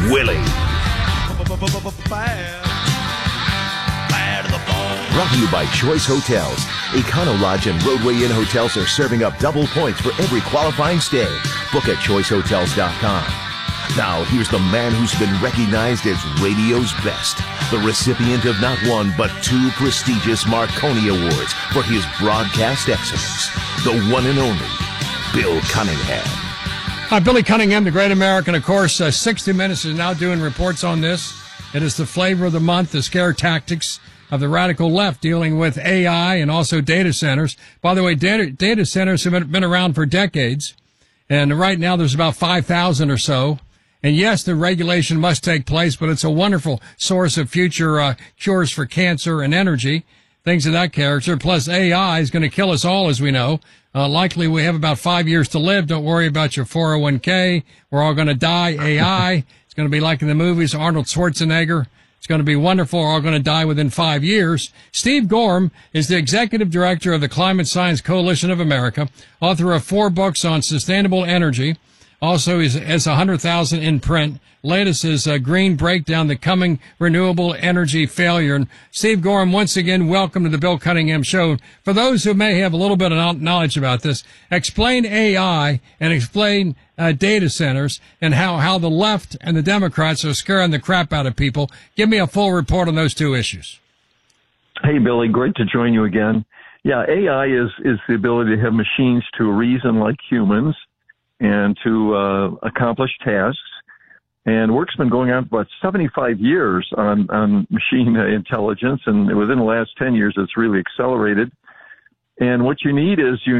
Willie. Brought to you by Choice Hotels. Econo Lodge and Roadway Inn Hotels are serving up double points for every qualifying stay. Book at choicehotels.com. Now, here's the man who's been recognized as radio's best, the recipient of not one but 2 prestigious Marconi Awards for his broadcast excellence, the one and only Bill Cunningham. Hi, Billy Cunningham, the great American. Of course, 60 Minutes is now doing reports on this. It is the flavor of the month, the scare tactics of the radical left dealing with AI and also data centers. By the way, data centers have been around for decades, and right now there's about 5,000 or so. And yes, the regulation must take place, but it's a wonderful source of future cures for cancer and energy, things of that character. Plus, AI is going to kill us all, as we know. Likely we have about 5 years to live. Don't worry about your 401k. We're all going to die. AI. It's going to be like in the movies, Arnold Schwarzenegger. It's going to be wonderful. We're all going to die within 5 years. Steve Gorham is the executive director of the Climate Science Coalition of America, author of 4 books on sustainable energy. Also, he has 100,000 in print. Latest is Green Breakdown, the coming renewable energy failure. And Steve Gorham, once again, welcome to the Bill Cunningham Show. For those who may have a little bit of knowledge about this, explain AI and explain data centers and how the left and the Democrats are scaring the crap out of people. Give me a full report on those 2 issues. Hey, Billy, great to join you again. Yeah, AI is the ability to have machines to reason like humans and to accomplish tasks. And work's been going on for about 75 years on machine intelligence, and within the last 10 years, it's really accelerated. And what you need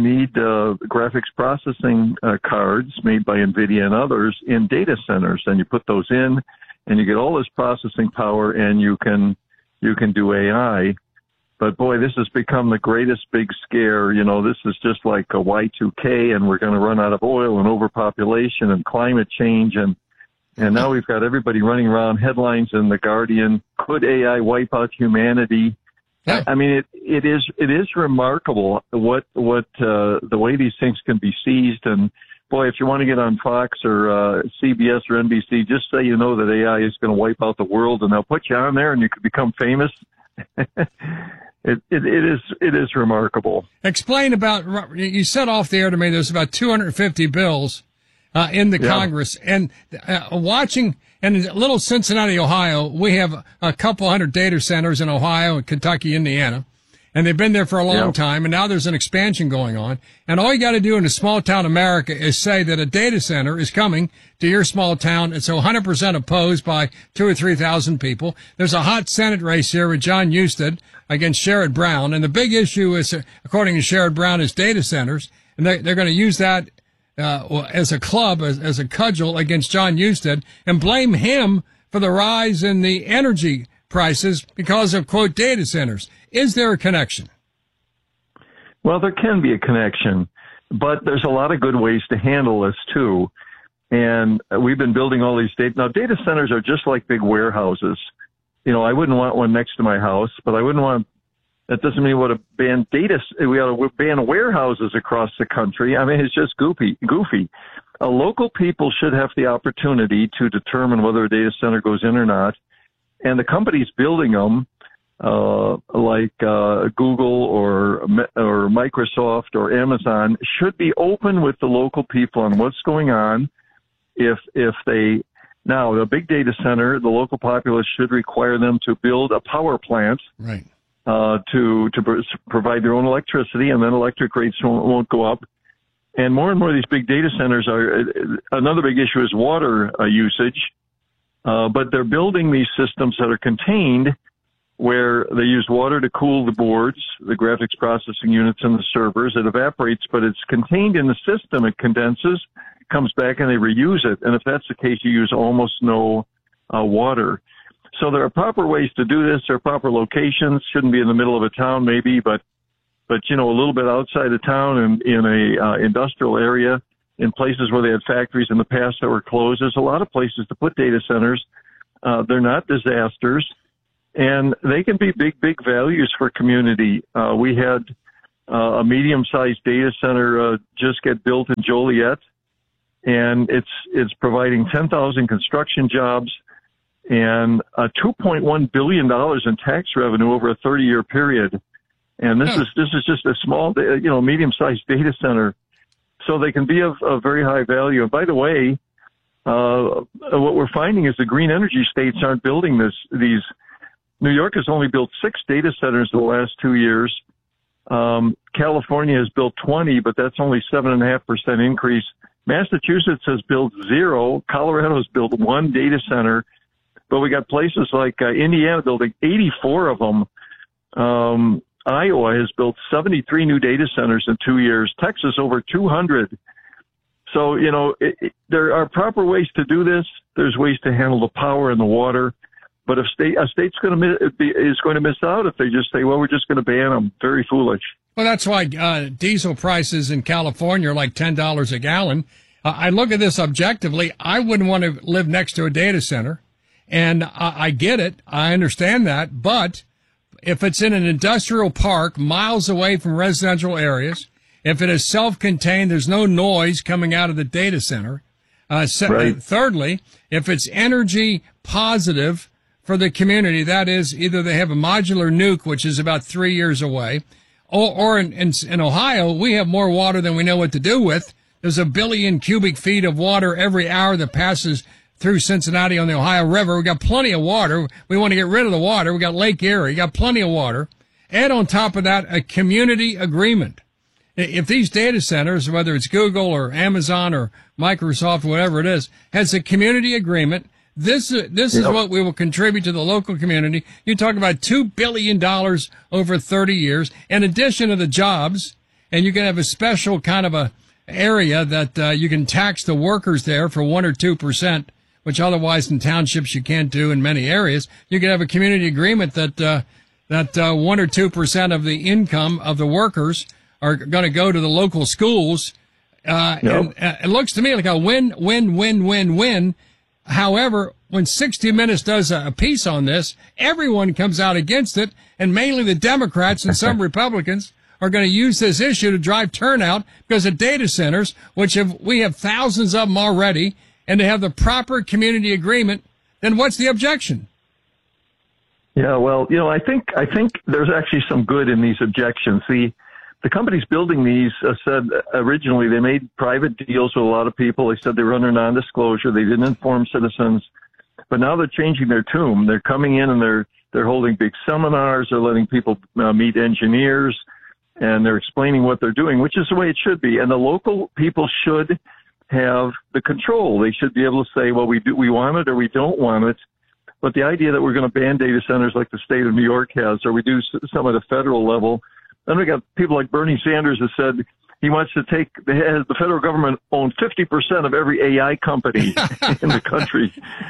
graphics processing cards made by NVIDIA and others in data centers, and you put those in, and you get all this processing power, and you can do AI. But boy, this has become the greatest big scare. You know, this is just like a Y2K, and we're going to run out of oil and overpopulation and climate change. And now we've got everybody running around headlines in The Guardian. Could AI wipe out humanity? Yeah. I mean, it is remarkable what the way these things can be seized. And boy, if you want to get on Fox or CBS or NBC, just say you know that AI is going to wipe out the world, and they'll put you on there, and you could become famous. It is remarkable. Explain about, you said off the air to me there's about 250 bills in the Congress, and watching, and in little Cincinnati, Ohio, we have a couple hundred data centers in Ohio and Kentucky, Indiana, and they've been there for a long time, and now there's an expansion going on. And all you got to do in a small town America is say that a data center is coming to your small town. It's 100% opposed by 2,000 or 3,000 people. There's a hot Senate race here with John Husted against Sherrod Brown, and the big issue is, according to Sherrod Brown, is data centers, and they're going to use that as a club, as a cudgel against John Husted, and blame him for the rise in the energy prices because of, quote, data centers. Is there a connection? Well, there can be a connection, but there's a lot of good ways to handle this, too. And we've been building all these data centers are just like big warehouses. You know, I wouldn't want one next to my house, but I wouldn't want, that doesn't mean we ought to ban we ought to ban warehouses across the country. I mean, it's just goofy. Local people should have the opportunity to determine whether a data center goes in or not. And the companies building them, like Google or Microsoft or Amazon, should be open with the local people on what's going on. Now, the big data center, the local populace should require them to build a power plant, right, to provide their own electricity, and then electric rates won't go up. And more of these big data centers another big issue is water usage. But they're building these systems that are contained, where they use water to cool the boards, the graphics processing units and the servers. It evaporates, but it's contained in the system. It condenses, comes back, and they reuse it. And if that's the case, you use almost no water. So there are proper ways to do this. There are proper locations. Shouldn't be in the middle of a town, maybe, but you know, a little bit outside of town and in a industrial area, in places where they had factories in the past that were closed. There's a lot of places to put data centers. They're not disasters, and they can be big values for community. We had a medium-sized data center just get built in Joliet, and it's providing 10,000 construction jobs and $2.1 billion in tax revenue over a 30-year period. And this is just a small, medium-sized data center, so they can be of very high value. And by the way, what we're finding is the green energy states aren't building these. New York has only built 6 data centers in the last 2 years. California has built 20, but that's only 7.5% increase. Massachusetts has built 0. Colorado has built 1 data center, but we got places like Indiana building 84 of them. Iowa has built 73 new data centers in 2 years. Texas over 200. So, there are proper ways to do this. There's ways to handle the power and the water. But if a state's going to miss out if they just say, well, we're just going to ban them. Very foolish. Well, that's why diesel prices in California are like $10 a gallon. I look at this objectively. I wouldn't want to live next to a data center. And I get it. I understand that. But if it's in an industrial park miles away from residential areas, if it is self-contained, there's no noise coming out of the data center. Right. Thirdly, if it's energy positive for the community, that is, either they have a modular nuke, which is about 3 years away, or in Ohio, we have more water than we know what to do with. There's 1 billion cubic feet of water every hour that passes through Cincinnati on the Ohio River. We got plenty of water. We want to get rid of the water. We got Lake Erie. We got plenty of water. Add on top of that a community agreement. If these data centers, whether it's Google or Amazon or Microsoft, whatever it is, has a community agreement, this is what we will contribute to the local community. You talk about $2 billion over 30 years, in addition to the jobs, and you can have a special kind of a area that you can tax the workers there for 1 or 2%, which otherwise in townships you can't do in many areas. You can have a community agreement that 1 or 2% of the income of the workers are going to go to the local schools. And it looks to me like a win. However, when 60 Minutes does a piece on this, everyone comes out against it, and mainly the Democrats and some Republicans are going to use this issue to drive turnout because of data centers, which we have thousands of them already, and to have the proper community agreement, then what's the objection? Yeah, well, I think there's actually some good in these objections. The companies building these said originally they made private deals with a lot of people. They said they were under non-disclosure. They didn't inform citizens. But now they're changing their tune. They're coming in and they're holding big seminars. They're letting people meet engineers, and they're explaining what they're doing, which is the way it should be. And the local people should have the control. They should be able to say, well, we want it or we don't want it. But the idea that we're going to ban data centers like the state of New York has, or we do some at the federal level. Then we got people like Bernie Sanders that said he wants to take the federal government own 50% of every AI company in the country.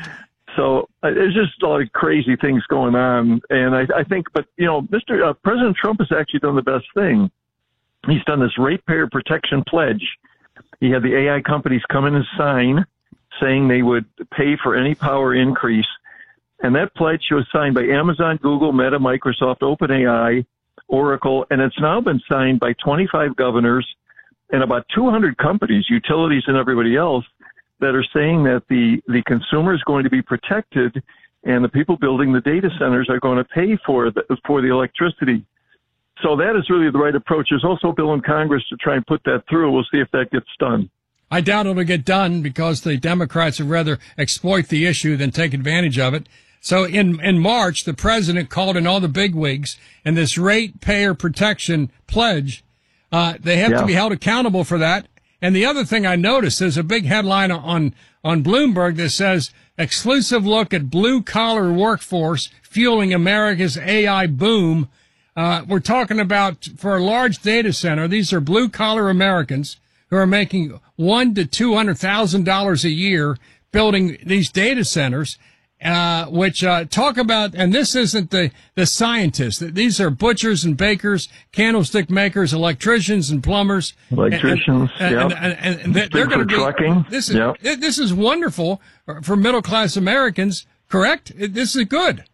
So there's just a lot of crazy things going on. And I think, but President Trump has actually done the best thing. He's done this ratepayer protection pledge. He had the AI companies come in and sign saying they would pay for any power increase. And that pledge was signed by Amazon, Google, Meta, Microsoft, OpenAI, Oracle, and it's now been signed by 25 governors and about 200 companies, utilities and everybody else, that are saying that the consumer is going to be protected and the people building the data centers are going to pay for the electricity. So that is really the right approach. There's also a bill in Congress to try and put that through. We'll see if that gets done. I doubt it'll get done because the Democrats would rather exploit the issue than take advantage of it. So in March, the president called in all the bigwigs, and this ratepayer protection pledge, they have to be held accountable for that. And the other thing I noticed, there's a big headline on Bloomberg that says, exclusive look at blue-collar workforce fueling America's AI boom. We're talking about, for a large data center, these are blue-collar Americans who are making $100,000 to $200,000 a year building these data centers. Which talk about, and this isn't the scientists. These are butchers and bakers, candlestick makers, electricians and plumbers. Electricians, and they're going to be trucking. This is wonderful for middle class Americans. Correct? This is good.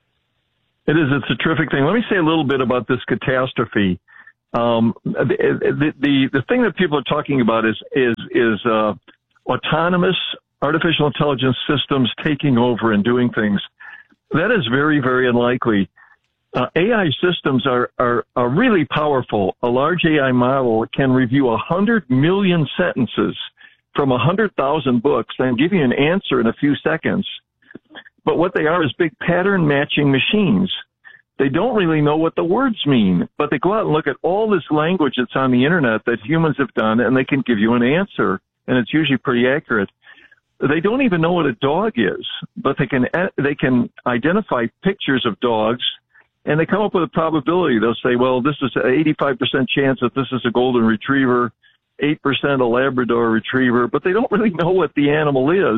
It is. It's a terrific thing. Let me say a little bit about this catastrophe. The thing that people are talking about is autonomous artificial intelligence systems taking over and doing things. That is very, very unlikely. AI systems are really powerful. A large AI model can review 100 million sentences from 100,000 books and give you an answer in a few seconds. But what they are is big pattern matching machines. They don't really know what the words mean, but they go out and look at all this language that's on the internet that humans have done, and they can give you an answer, and it's usually pretty accurate. They don't even know what a dog is, but they can identify pictures of dogs, and they come up with a probability. They'll say, well, this is an 85% chance that this is a golden retriever, 8% a Labrador retriever, but they don't really know what the animal is.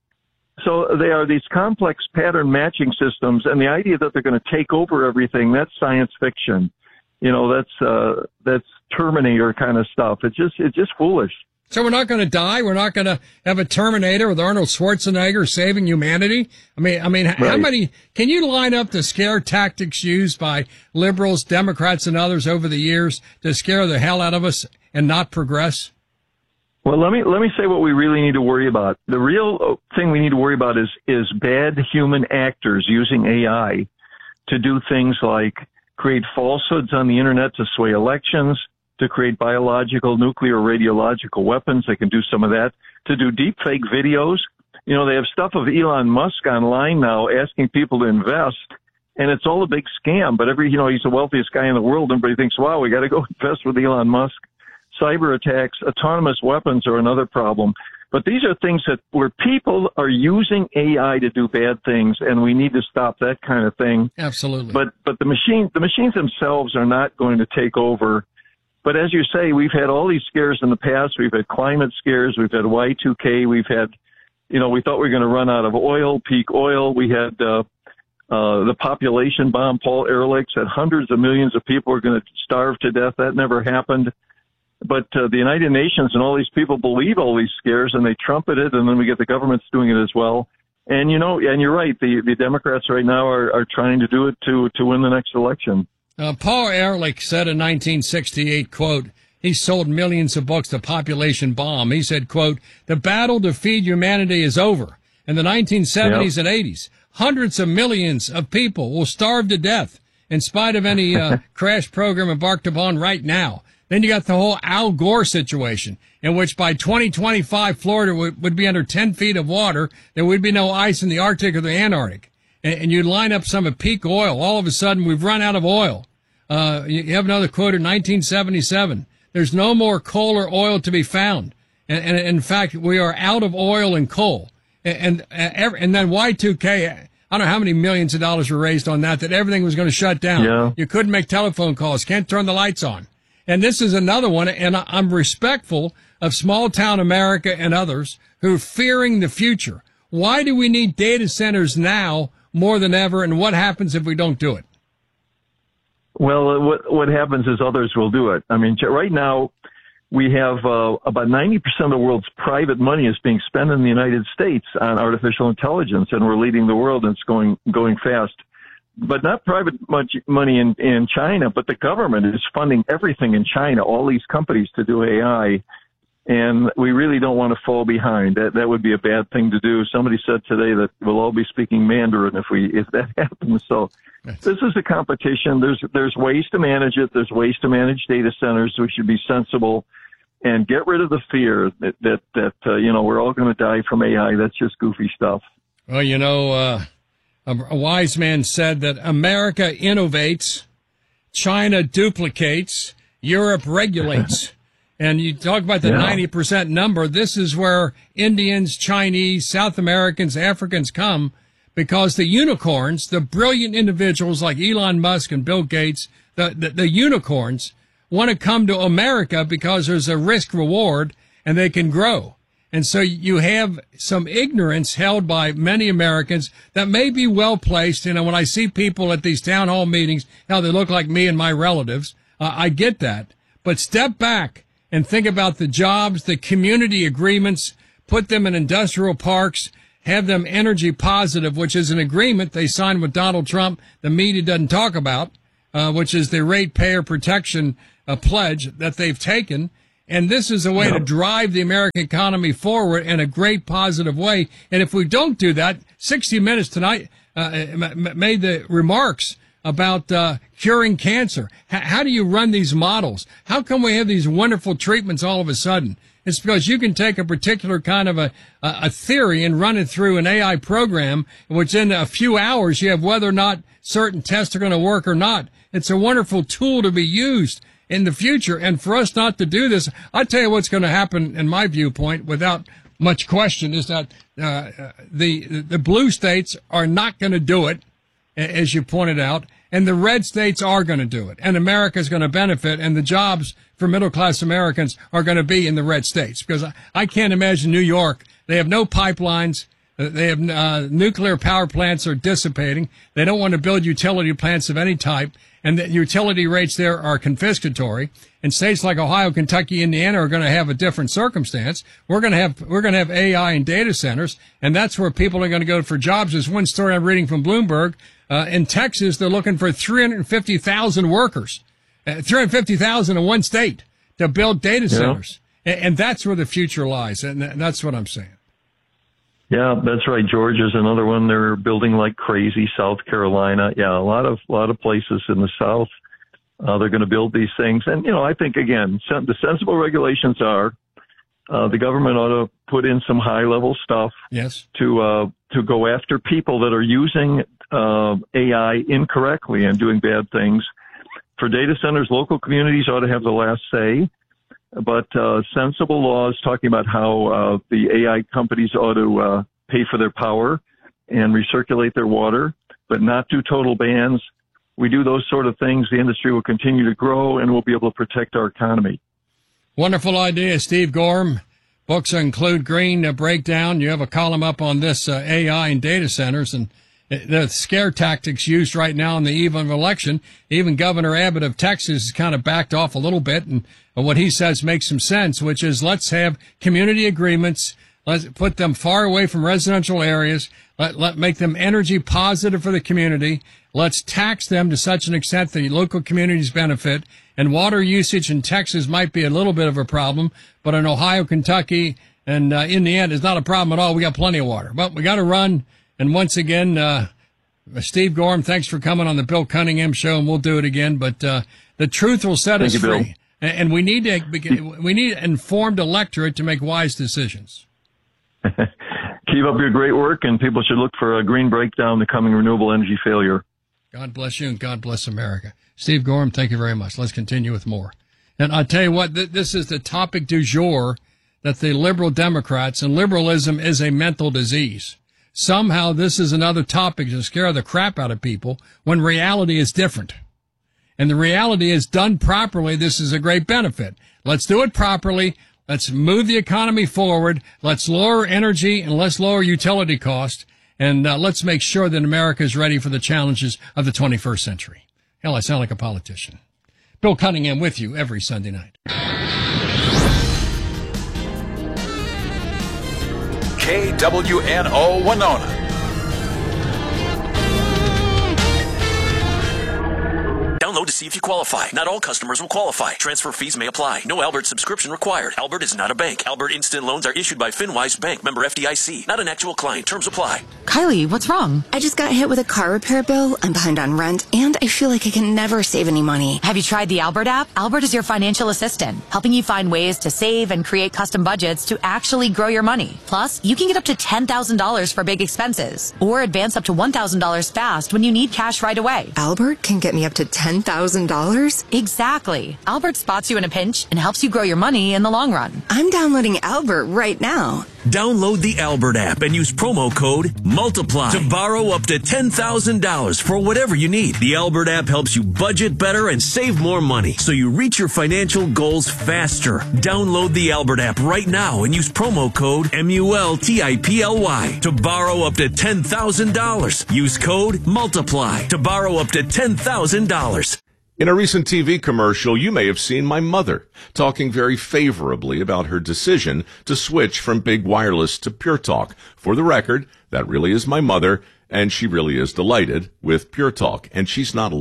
So they are these complex pattern matching systems, and the idea that they're going to take over everything, that's science fiction. You know, that's Terminator kind of stuff. It's just foolish. So we're not going to die? We're not going to have a Terminator with Arnold Schwarzenegger saving humanity? I mean, right. How many, can you line up the scare tactics used by liberals, Democrats, and others over the years to scare the hell out of us and not progress? Well, let me say what we really need to worry about. The real thing we need to worry about is bad human actors using AI to do things like create falsehoods on the internet to sway elections, to create biological, nuclear, radiological weapons. They can do some of that. To do deep fake videos. You know, they have stuff of Elon Musk online now asking people to invest, and it's all a big scam. But he's the wealthiest guy in the world. Everybody thinks, wow, we got to go invest with Elon Musk. Cyber attacks, autonomous weapons are another problem. But these are things where people are using AI to do bad things, and we need to stop that kind of thing. Absolutely. But the machines themselves are not going to take over. But as you say, we've had all these scares in the past. We've had climate scares. We've had Y2K. We've had, we thought we were going to run out of oil, peak oil. We had the population bomb. Paul Ehrlich said hundreds of millions of people are going to starve to death. That never happened. But the United Nations and all these people believe all these scares, and they trumpet it, and then we get the governments doing it as well. And and you're right, the Democrats right now are trying to do it to win the next election. Paul Ehrlich said in 1968, quote, he sold millions of books, The Population Bomb. He said, quote, the battle to feed humanity is over. In the 1970s and 80s, hundreds of millions of people will starve to death in spite of any crash program embarked upon right now. Then you got the whole Al Gore situation, in which by 2025, Florida would be under 10 feet of water. There would be no ice in the Arctic or the Antarctic. And you line up some of peak oil. All of a sudden, we've run out of oil. You have another quote in 1977. There's no more coal or oil to be found. And in fact, we are out of oil and coal. And then Y2K, I don't know how many millions of dollars were raised on that everything was going to shut down. Yeah. You couldn't make telephone calls, can't turn the lights on. And this is another one, and I'm respectful of small-town America and others who are fearing the future. Why do we need data centers now more than ever, and what happens if we don't do it? Well, what happens is others will do it. I mean, right now, we have about 90% of the world's private money is being spent in the United States on artificial intelligence, and we're leading the world, and it's going fast. But not private money in China, but the government is funding everything in China, all these companies to do AI. And we really don't want to fall behind. That would be a bad thing to do. Somebody said today that we'll all be speaking Mandarin if that happens. So this is a competition. There's ways to manage it. There's ways to manage data centers. We should be sensible and get rid of the fear that we're all going to die from AI. That's just goofy stuff. Well, a wise man said that America innovates, China duplicates, Europe regulates. And you talk about the 90% number. This is where Indians, Chinese, South Americans, Africans come, because the unicorns, the brilliant individuals like Elon Musk and Bill Gates, the unicorns want to come to America because there's a risk reward and they can grow. And so you have some ignorance held by many Americans that may be well placed. When I see people at these town hall meetings, how they look like me and my relatives, I get that. But step back and think about the jobs, the community agreements, put them in industrial parks, have them energy positive, which is an agreement they signed with Donald Trump the media doesn't talk about, which is the ratepayer protection pledge that they've taken. And this is a way to drive the American economy forward in a great positive way. And if we don't do that, 60 Minutes tonight made the remarks about curing cancer. How do you run these models? How come we have these wonderful treatments all of a sudden? It's because you can take a particular kind of a theory and run it through an AI program, which in a few hours you have whether or not certain tests are going to work or not. It's a wonderful tool to be used in the future. And for us not to do this, I'll tell you what's going to happen, in my viewpoint, without much question, is that the blue states are not going to do it, as you pointed out, and the red states are going to do it. And America's going to benefit, and the jobs for middle-class Americans are going to be in the red states. Because I can't imagine New York. They have no pipelines. They have nuclear power plants are dissipating. They don't want to build utility plants of any type. And the utility rates there are confiscatory. And states like Ohio, Kentucky, Indiana are going to have a different circumstance. We're going to have AI and data centers, and that's where people are going to go for jobs. There's one story I'm reading from Bloomberg. In Texas, they're looking for 350,000 workers, 350,000 in one state to build data centers. And that's where the future lies. And that's what I'm saying. Yeah, that's right. Georgia's another one. They're building like crazy. South Carolina. Yeah, a lot of places in the South. They're going to build these things. And, I think, again, the sensible regulations are the government ought to put in some high-level stuff to go after people that are using AI incorrectly and doing bad things. For data centers, local communities ought to have the last say. But sensible laws talking about how the AI companies ought to pay for their power and recirculate their water, but not do total bans. We do those sort of things, the industry will continue to grow, and we'll be able to protect our economy. Wonderful idea, Steve Gorham. Books include Green Breakdown. You have a column up on this AI and data centers, and the scare tactics used right now on the eve of election. Even Governor Abbott of Texas has kind of backed off a little bit, and what he says makes some sense, which is let's have community agreements. Let's put them far away from residential areas. Let make them energy positive for the community. Let's tax them to such an extent that local communities benefit. And water usage in Texas might be a little bit of a problem, but in Ohio, Kentucky, and Indiana, it's not a problem at all. We got plenty of water, but we got to run. And once again, Steve Gorham, thanks for coming on the Bill Cunningham Show, and we'll do it again. But the truth will set us free. Bill. And we need an informed electorate to make wise decisions. Keep up your great work, and people should look for a Green Breakdown, the coming renewable energy failure. God bless you, and God bless America. Steve Gorham, thank you very much. Let's continue with more. And I'll tell you what, this is the topic du jour, that the liberal Democrats, and liberalism is a mental disease. Somehow this is another topic to scare the crap out of people when reality is different. And the reality is, done properly, this is a great benefit. Let's do it properly. Let's move the economy forward. Let's lower energy and let's lower utility cost. And let's make sure that America is ready for the challenges of the 21st century. Hell, I sound like a politician. Bill Cunningham with you every Sunday night. KWNO Winona. Download to see if you qualify. Not all customers will qualify. Transfer fees may apply. No Albert subscription required. Albert is not a bank. Albert Instant Loans are issued by FinWise Bank, member FDIC. Not an actual client. Terms apply. Kylie, what's wrong? I just got hit with a car repair bill. I'm behind on rent, and I feel like I can never save any money. Have you tried the Albert app? Albert is your financial assistant, helping you find ways to save and create custom budgets to actually grow your money. Plus, you can get up to $10,000 for big expenses, or advance up to $1,000 fast when you need cash right away. Albert can get me up to $10,000? Exactly. Albert spots you in a pinch and helps you grow your money in the long run. I'm downloading Albert right now. Download the Albert app and use promo code MULTIPLY to borrow up to $10,000 for whatever you need. The Albert app helps you budget better and save more money so you reach your financial goals faster. Download the Albert app right now and use promo code MULTIPLY to borrow up to $10,000. Use code MULTIPLY to borrow up to $10,000. In a recent TV commercial, you may have seen my mother talking very favorably about her decision to switch from Big Wireless to Pure Talk. For the record, that really is my mother, and she really is delighted with Pure Talk, and she's not alone.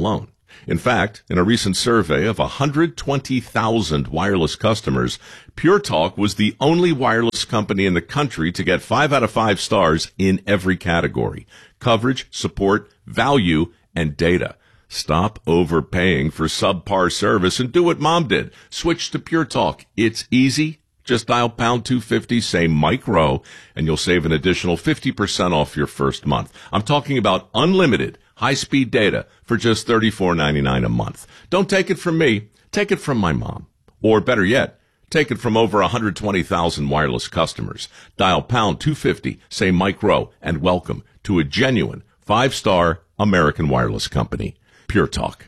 In fact, in a recent survey of 120,000 wireless customers, Pure Talk was the only wireless company in the country to get 5 out of 5 stars in every category: coverage, support, value, and data. Stop overpaying for subpar service and do what Mom did. Switch to Pure Talk. It's easy. Just dial pound 250, say Mike Rowe, and you'll save an additional 50% off your first month. I'm talking about unlimited high-speed data for just $34.99 a month. Don't take it from me. Take it from my mom. Or better yet, take it from over 120,000 wireless customers. Dial pound 250, say Mike Rowe, and welcome to a genuine 5-star American wireless company. Pure Talk.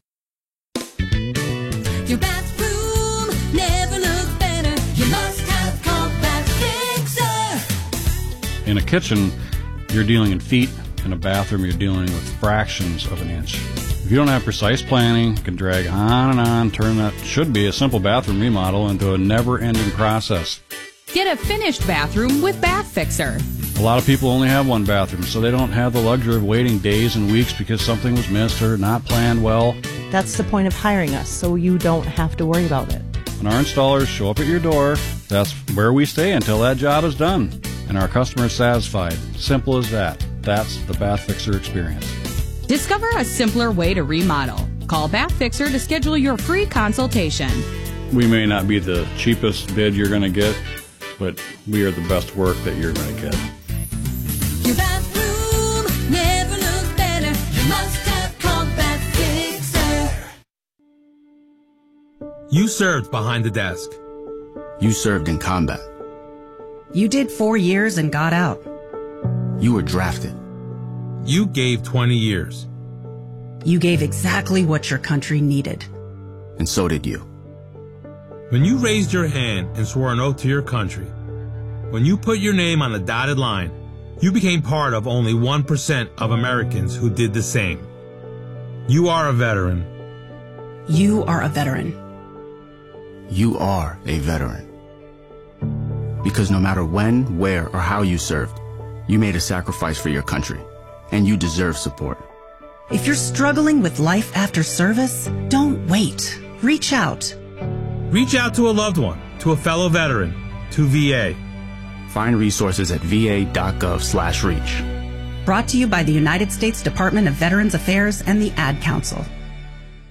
Your bathroom never looked better. You must have Compact Fixer. In a kitchen, you're dealing in feet. In a bathroom, you're dealing with fractions of an inch. If you don't have precise planning, you can drag on and on, turn that should be a simple bathroom remodel into a never-ending process. Get a finished bathroom with Bath Fixer. A lot of people only have one bathroom, so they don't have the luxury of waiting days and weeks because something was missed or not planned well. That's the point of hiring us, so you don't have to worry about it. When our installers show up at your door, that's where we stay until that job is done. And our customer is satisfied. Simple as that. That's the Bath Fixer experience. Discover a simpler way to remodel. Call Bath Fixer to schedule your free consultation. We may not be the cheapest bid you're going to get, but we are the best work that you're going to get. Your bathroom never looked better. You must have Compact Fixer. You served behind the desk. You served in combat. You did 4 years and got out. You were drafted. You gave 20 years. You gave exactly what your country needed. And so did you. When you raised your hand and swore an oath to your country, when you put your name on a dotted line, you became part of only 1% of Americans who did the same. You are a veteran. You are a veteran. You are a veteran. Because no matter when, where, or how you served, you made a sacrifice for your country, and you deserve support. If you're struggling with life after service, don't wait. Reach out. Reach out to a loved one, to a fellow veteran, to VA. Find resources at va.gov/reach. Brought to you by the United States Department of Veterans Affairs and the Ad Council.